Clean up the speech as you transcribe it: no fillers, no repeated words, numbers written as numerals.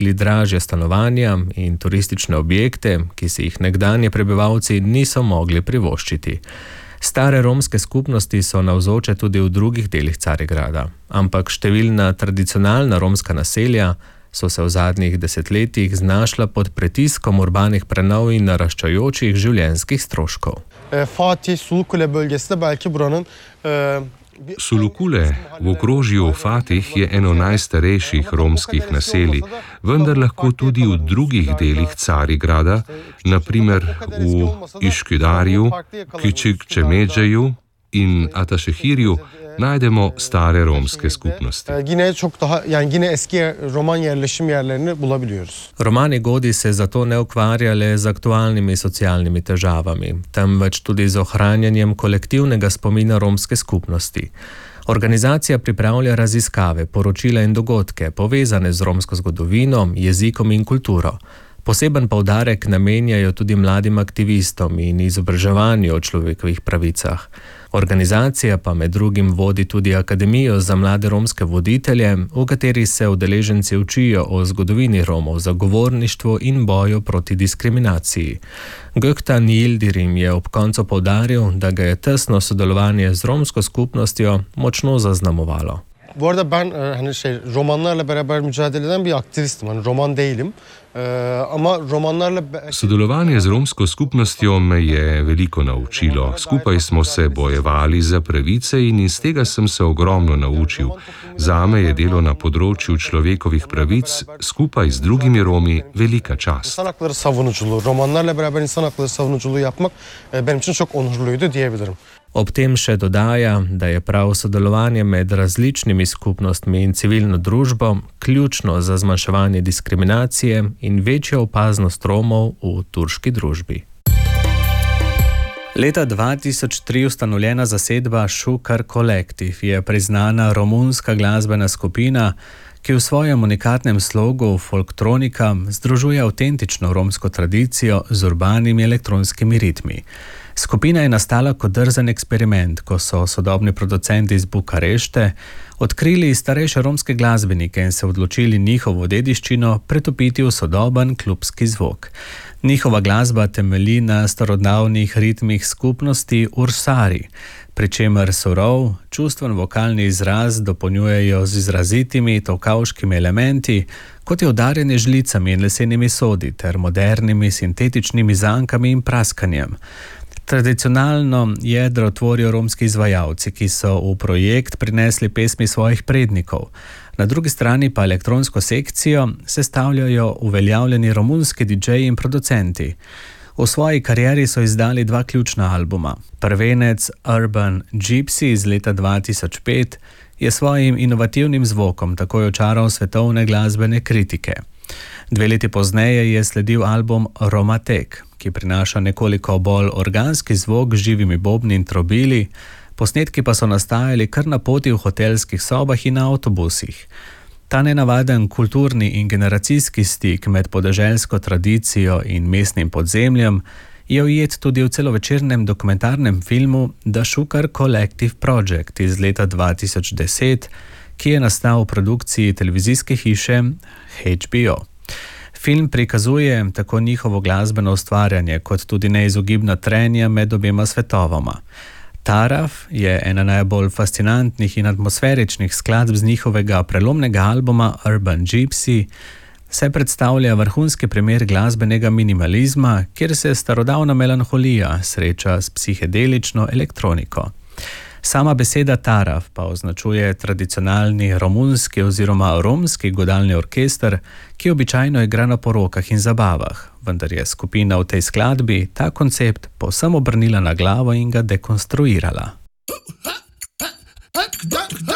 dražja stanovanja in turistične objekte, ki si jih nekdanji prebivalci niso mogli privoščiti. Stare romske skupnosti so navzoče tudi v drugih delih Carigrada, ampak številna tradicionalna romska naselja so se v zadnjih desetletjih znašla pod pritiskom urbanih prenov in naraščajočih življenjskih stroškov. Fatih, Sulukule bölgesinde belki buranın Sulukule v okrožju Fatih je eno najstarejših romskih naselij, vendar lahko tudi v drugih delih Carigrada, na primer v Išküdarju, Küçükçemedjeju in Ataşehirju, najdemo stare romske skupnosti. Yine eski roman yerleşim yerlerini bulabiliyoruz. Romani Godi se zato ne ukvarja le z aktualnimi socialnimi težavami, temveč tudi z ohranjanjem kolektivnega spomina romske skupnosti. Organizacija pripravlja raziskave, poročila in dogodke, povezane z romsko zgodovino, jezikom in kulturo. Poseben poudarek namenjajo tudi mladim aktivistom in izobraževanju o človekovih pravicah. Organizacija pa med drugim vodi tudi Akademijo za mlade romske voditelje, v kateri se udeleženci učijo o zgodovini Romov, zagovorništvu in boju proti diskriminaciji. Gökhan Yildirim je ob koncu poudaril, da ga je tesno sodelovanje z romsko skupnostjo močno zaznamovalo. Bu arada ben romanlarla beraber mücadele eden bir aktivistim. Roman değilim. Ama romanlarla... Sodelovanje z romsko skupnostjo me je veliko naučilo. Skupaj smo se bojevali za pravice in iz tega sem se ogromno naučil. Zame je delo na področju človekovih pravic skupaj z drugimi Romi velika čast. İnsan hakları savunuculuğu, romanlarla beraber insan hakları savunuculuğu yapmak benim için çok onurluydu diyebilirim. Ob tem še dodaja, da je prav sodelovanje med različnimi skupnostmi in civilno družbo ključno za zmanjševanje diskriminacije in večjo opaznost Romov v turški družbi. Leta 2003 ustanovljena zasedba Šukar Kolektiv je priznana romunska glasbena skupina, ki v svojem unikatnem slogu folktronika združuje avtentično romsko tradicijo z urbanimi elektronskimi ritmi. Skupina je nastala kot drzen eksperiment, ko so sodobni producenti iz Bukarešte odkrili starejše romske glasbenike in se odločili njihovo dediščino pretopiti v sodoben klubski zvok. Njihova glasba temelji na starodavnih ritmih skupnosti Ursari, pri čemer surov, čustven vokalni izraz dopolnjujejo z izrazitimi tolkavškimi elementi, kot je udarjanje žlicami in lesenimi sodi ter modernimi sintetičnimi zankami in praskanjem. Tradicionalno jedro tvorijo romski izvajalci, ki so v projekt prinesli pesmi svojih prednikov. Na drugi strani pa elektronsko sekcijo sestavljajo uveljavljeni romunski DJ-ji in producenti. V svoji karieri so izdali 2 ključna albuma. Prvenec Urban Gypsy iz leta 2005 je svojim inovativnim zvokom takoj očaral svetovne glasbene kritike. 2 leti pozneje je sledil album Romatek, ki prinaša nekoliko bolj organski zvok z živimi bobni in trobili, posnetki pa so nastajali kar na poti v hotelskih sobah in na avtobusih. Ta nenavaden kulturni in generacijski stik med podeželsko tradicijo in mestnim podzemljem je ujet tudi v celovečernem dokumentarnem filmu The Šukar Collective Project iz leta 2010, ki je nastal v produkciji televizijske hiše HBO. Film prikazuje tako njihovo glasbeno ustvarjanje, kot tudi neizogibna trenja med obema svetovoma. Taraf je ena najbolj fascinantnih in atmosferičnih skladb z njihovega prelomnega albuma Urban Gypsy, se predstavlja vrhunski primer glasbenega minimalizma, kjer se starodavna melanholija sreča s psihedelično elektroniko. Sama beseda taraf pa označuje tradicionalni romunski oziroma romski godalni orkester, ki običajno igra na porokah in zabavah, vendar je skupina v tej skladbi ta koncept povsem obrnila na glavo in ga dekonstruirala.